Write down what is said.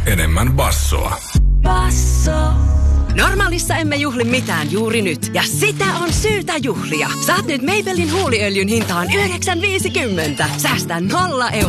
enemmän bassoa. Basso. Normaalissa emme juhli mitään juuri nyt. Ja sitä on syytä juhlia. Saat nyt Maybelline huuliöljyn hintaan 9,50. Säästä 0 €.